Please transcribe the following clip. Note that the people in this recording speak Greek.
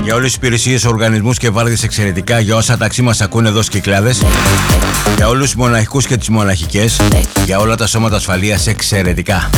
Για όλες τις υπηρεσίες, οργανισμούς και βάρδιες εξαιρετικά. Για όσα ταξί μας ακούνε εδώ στις Κυκλάδες. Για όλους τους μοναχικούς και τις μοναχικές. Για όλα τα σώματα ασφαλείας εξαιρετικά.